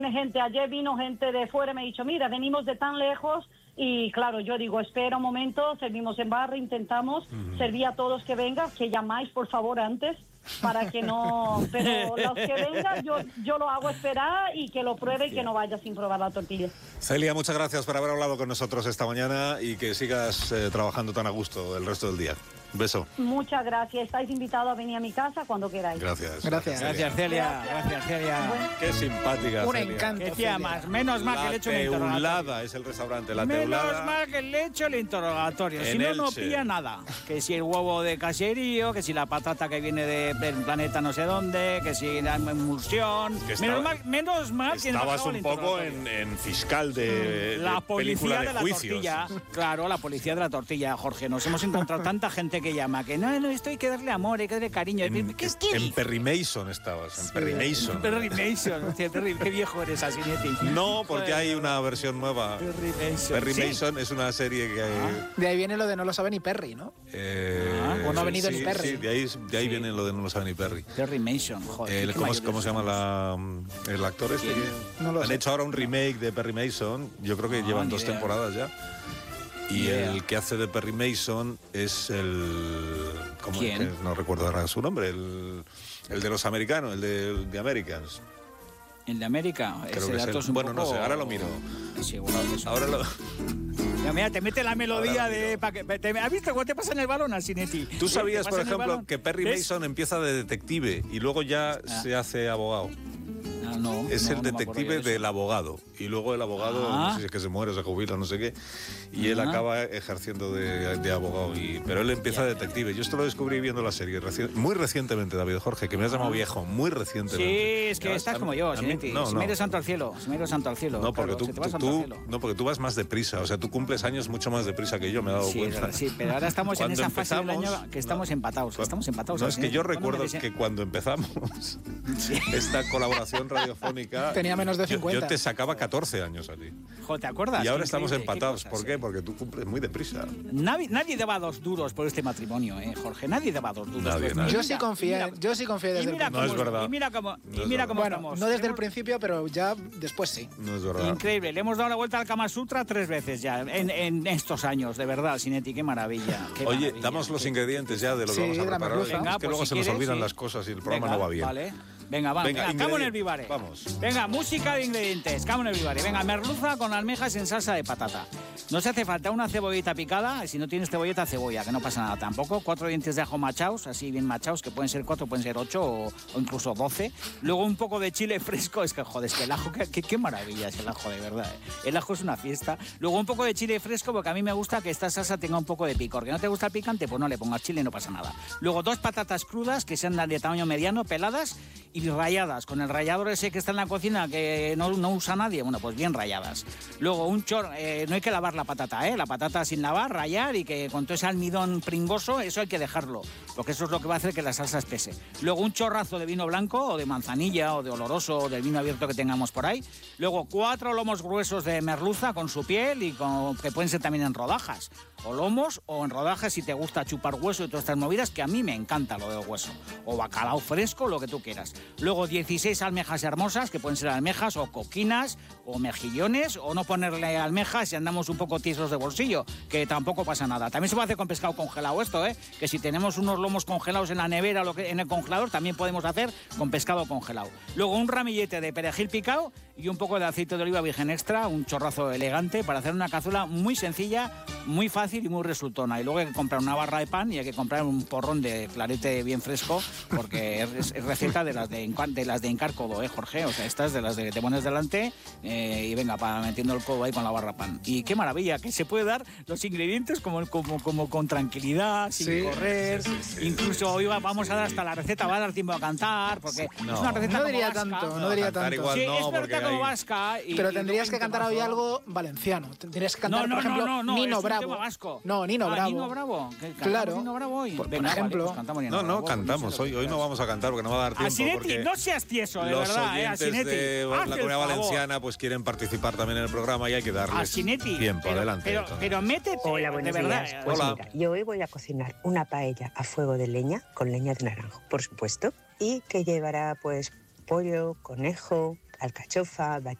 gente, ayer vino gente de fuera, me ha dicho, mira, venimos de tan lejos, y claro, yo digo, espera un momento, servimos en barra, intentamos servir a todos que vengan, que llamáis por favor antes, para que no, pero los que vengan yo lo hago esperar y que lo pruebe y que no vaya sin probar la tortilla. Celia, muchas gracias por haber hablado con nosotros esta mañana y que sigas trabajando tan a gusto el resto del día. Un beso. Muchas gracias, estáis invitados a venir a mi casa cuando queráis. Gracias. Gracias, Celia. Gracias, Celia. Bueno. Qué simpática, Un Celia. encanto. Decía más, menos mal que le he hecho el interrogatorio. Teulada es el restaurante, La Menos Teulada. mal que le he hecho el interrogatorio, si no, no Elche. pilla nada. Que si el huevo de caserío, que si la patata que viene del planeta no sé dónde, que si la emulsión. Que Menos mal que Estabas pasaba el un poco interrogatorio. en fiscal de La película policía de la juicios. tortilla. Claro, la policía de la tortilla, Jorge. Nos hemos encontrado tanta gente que llama que no, esto hay que darle amor, hay que darle cariño. ¿Qué En Perry Mason estabas, en Perry Mason. Perry Mason, hostia, qué viejo eres, Asinetti. No, porque hay una versión nueva. Perry Mason. Perry ¿Sí? Mason es una serie que hay... De ahí viene lo de no lo sabe ni Perry, ¿no? O no ha venido ni Perry. Sí, de ahí viene lo de no lo sabe ni Perry. Perry Mason, joder. ¿Cómo se llama el actor este? No lo Han sé. hecho ahora un remake de Perry Mason. Yo creo que llevan ni 2 idea. temporadas ya. Y idea. el que hace de Perry Mason es el... ¿Quién? No recuerdo ahora su nombre. El de los americanos, el de Americans. ¿En de América? Creo Ese que es dato el- es un bueno, poco... no sé, ahora lo miro. Seguro que es un- Ahora lo... Ya, mira, te mete la melodía Ahora de... ¿Has visto cómo te pasa en el balón, Asinetti? Tú sabías, ¿Te por pasa en el ejemplo, balón? que Perry ¿Ves? Mason empieza de detective y luego ya se hace abogado. Ah, no, Es no, el no me acuerdo detective yo de eso. del abogado. Y luego el abogado, no sé si es que se muere, se jubila, no sé qué. Y él acaba ejerciendo de abogado. Pero él empieza de detective. Yo esto lo descubrí viendo la serie muy recientemente, David Jorge, que me has llamado viejo, muy recientemente. Sí, es que Ya, estás a como mí- yo, a mí- Asinetti. no, Se no. me ha ido santo al cielo. Se me ha ido santo al cielo. No, porque claro, se te va santo al cielo. porque tú vas más deprisa. O sea, tú cumples años mucho más deprisa que yo, me he dado Sí, cuenta. sí, pero ahora estamos en Cuando esa fase del empezamos- año que estamos empatados. Estamos empatados. No, es que Asinetti. yo ¿Cuándo recuerdo me des- que cuando empezamos esta colaboración radiofónica... Tenía menos de 50. Yo te sacaba 14 años a ti. Jo, ¿te acuerdas? Y ahora Qué estamos increíble, qué empatados. cosas, ¿Por qué? Porque tú cumples muy deprisa. Nadie daba 2 duros por este matrimonio, Jorge. Nadie daba 2 duros. Nadie, por nadie. este- Yo sí confié, desde el No es verdad. Y mira cómo Bueno, estamos. no desde el principio, pero ya después sí. No es verdad. Increíble, le hemos dado la vuelta al Kama Sutra 3 veces ya, en estos años, de verdad, Sinetti, qué maravilla. Qué Oye, maravilla. damos los ingredientes ya de lo que Sí, vamos a de la preparar. merluza. Venga, Es que pues luego si se nos quieres, olvidan sí. las cosas y el programa Venga, no va bien. Vale. Venga, vamos. Venga, Camo en el Vivare. Vamos. Venga, música de ingredientes. Camo en el Vivare. Venga, merluza con almejas en salsa de patata. No se hace falta una cebollita picada. Si no tienes cebolleta, cebolla, que no pasa nada tampoco. 4 dientes de ajo machaos, así bien machaos, que pueden ser 4, pueden ser 8 o incluso 12. Luego un poco de chile fresco. Es que, joder, es que el ajo, qué maravilla es el ajo, de verdad. El ajo es una fiesta. Luego un poco de chile fresco, porque a mí me gusta que esta salsa tenga un poco de picor. Que no te gusta el picante, pues no le pongas chile y no pasa nada. Luego 2 patatas crudas, que sean de tamaño mediano, peladas y ralladas. Con el rallador ese que está en la cocina, que no usa nadie, bueno, pues bien ralladas. Luego no hay que lavar la patata, la patata sin lavar, rallar, y que con todo ese almidón pringoso, eso hay que dejarlo, porque eso es lo que va a hacer que la salsa espese. Luego un chorrazo de vino blanco, o de manzanilla, o de oloroso, o del vino abierto que tengamos por ahí. Luego 4 lomos gruesos de merluza con su piel, y que pueden ser también en rodajas, o lomos, o en rodajas si te gusta chupar hueso y todas estas movidas, que a mí me encanta lo del hueso. O bacalao fresco, lo que tú quieras. Luego 16 almejas hermosas, que pueden ser almejas o coquinas o mejillones, o no ponerle almejas si andamos un poco tiesos de bolsillo, que tampoco pasa nada. También se puede hacer con pescado congelado esto, que si tenemos unos lomos congelados en la nevera o en el congelador, también podemos hacer con pescado congelado. Luego un ramillete de perejil picado y un poco de aceite de oliva virgen extra, un chorrazo elegante, para hacer una cazuela muy sencilla, muy fácil y muy resultona. Y luego hay que comprar una barra de pan y hay que comprar un porrón de clarete bien fresco, porque es receta de las de hincar codo, Jorge. O sea, estas de las de te pones delante y venga, metiendo el codo ahí con la barra pan. Y qué maravilla, que se puede dar los ingredientes como con tranquilidad, sin correr. Sí. Incluso hoy vamos a dar hasta la receta, va a dar tiempo a cantar, porque es una receta no diría vasca. tanto, no diría tanto. Igual Sí, no, es verdad como vasca. Pero tendrías que cantar hoy algo valenciano. Tendrías que cantar, por ejemplo, Nino es Bravo. Un tema vasco. No, Nino Bravo. Nino Bravo. Claro. Nino Bravo hoy. Por Venga, ejemplo. vale, pues cantamos Nino No, Bravo, cantamos. Hoy no vamos a cantar porque no va a dar tiempo. Asinetti, no seas tieso, de los verdad, oyentes Asinetti. de la haz el Comunidad favor. Valenciana pues quieren participar también en el programa y hay que darles Asinetti, tiempo. Adelante. pero métete. Hola, buenos de verdad. días. Pues Hola. mira, yo hoy voy a cocinar una paella a fuego de leña, con leña de naranjo, por supuesto, y que llevará pues pollo, conejo, alcachofa,